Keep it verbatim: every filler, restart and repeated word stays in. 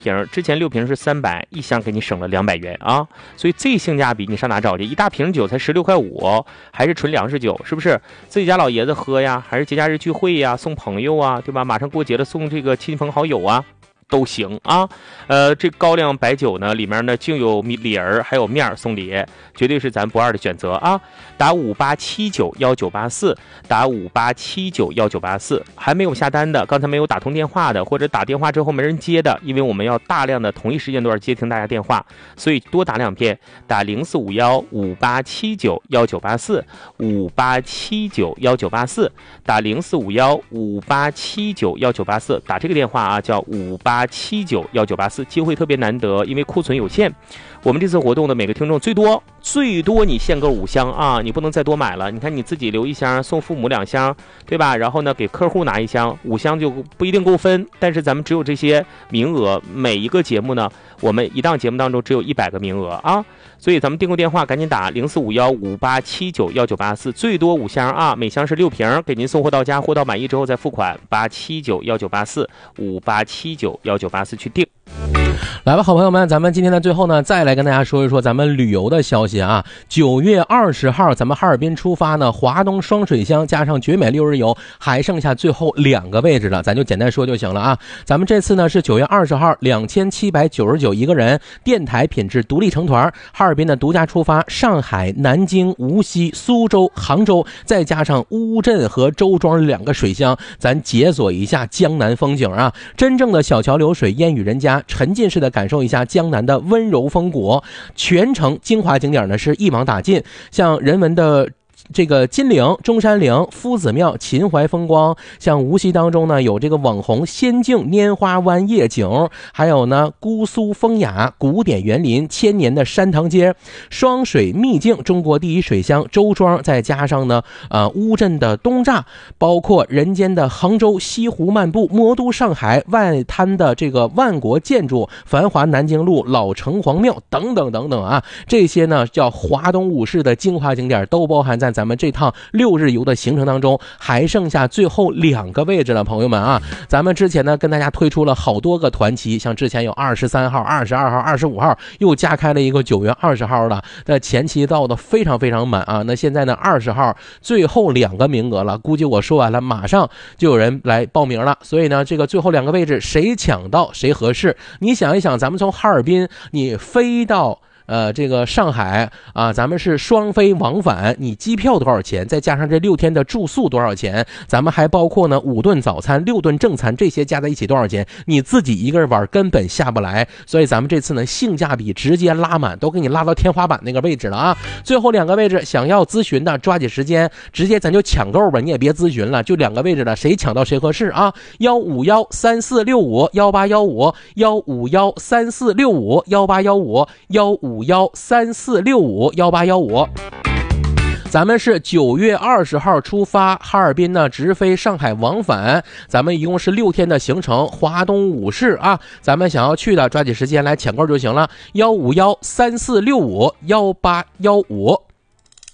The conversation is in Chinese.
瓶，之前六瓶是三百，一箱给你省了两百元啊，所以这性价比你上哪找去？一大瓶酒才十六块五，还是纯粮食酒，是不是？自己家老爷子喝呀，还是节假日聚会呀，送朋友啊，对吧？马上过节了，送这个亲朋好友啊。都行啊，呃，这高粱白酒呢，里面呢竟有礼儿，还有面儿送礼，绝对是咱不二的选择啊！打五八七九幺九八四，打五八七九幺九八四，还没有下单的，刚才没有打通电话的，或者打电话之后没人接的，因为我们要大量的同一时间段接听大家电话，所以多打两遍，打零四五幺五八七九幺九八四，五八七九幺九八四，打零四五幺五八七九幺九八四，打这个电话啊，叫五八七九幺九八四，机会特别难得，因为库存有限。我们这次活动的每个听众最多最多你限购五箱啊，你不能再多买了。你看你自己留一箱，送父母两箱，对吧？然后呢，给客户拿一箱，五箱就不一定够分。但是咱们只有这些名额，每一个节目呢，我们一档节目当中只有一百个名额啊，所以咱们订购电话赶紧打零四五幺五八七九幺九八四，最多五箱啊，每箱是六瓶，给您送货到家，货到满意之后再付款。八七九幺九八四，五八七九幺九八四去订。 来吧，好朋友们，咱们今天的最后呢，再来跟大家说一说咱们旅游的消息啊。九月二十号，咱们哈尔滨出发呢，华东双水乡加上绝美六日游，还剩下最后两个位置了，咱就简单说就行了啊。咱们这次呢是九月二十号，两千七百九十九一个人，电台品质独立成团，哈尔滨的独家出发，上海、南京、无锡、苏州、杭州，再加上乌镇和周庄两个水乡，咱解锁一下江南风景啊，真正的小桥流水，烟雨人家，沉浸式的感受一下江南的温柔风骨。全程精华景点呢是一网打尽，像人文的这个金陵、中山陵、夫子庙、秦淮风光，像无锡当中呢有这个网红仙境拈花湾夜景，还有呢姑苏风雅、古典园林、千年的山塘街，双水秘境，中国第一水乡周庄，再加上呢呃乌镇的东栅，包括人间的杭州西湖漫步，魔都上海，外滩的这个万国建筑，繁华南京路、老城隍庙等等等等啊，这些呢叫华东五市的精华景点都包含在咱们这趟六日游的行程当中，还剩下最后两个位置了，朋友们啊！咱们之前呢跟大家推出了好多个团期，像之前有二十三号、二十二号、二十五号，又加开了一个九月二十号的，那前期到的非常非常满啊。那现在呢二十号最后两个名额了，估计我说完了马上就有人来报名了，所以呢这个最后两个位置谁抢到谁合适。你想一想，咱们从哈尔滨你飞到呃，这个上海啊，咱们是双飞往返，你机票多少钱？再加上这六天的住宿多少钱？咱们还包括呢五顿早餐、六顿正餐，这些加在一起多少钱？你自己一个人玩根本下不来，所以咱们这次呢性价比直接拉满，都给你拉到天花板那个位置了啊！最后两个位置，想要咨询的抓紧时间，直接咱就抢购吧，你也别咨询了，就两个位置了，谁抢到谁合适啊！幺五幺三四六五幺八幺五，幺五幺三四六五幺八幺五，幺五幺三四六五幺八幺五。咱们是九月二十号出发，哈尔滨呢直飞上海往返，咱们一共是六天的行程，华东五市啊，咱们想要去的抓紧时间来抢购就行了，幺五幺三四六五幺八幺五。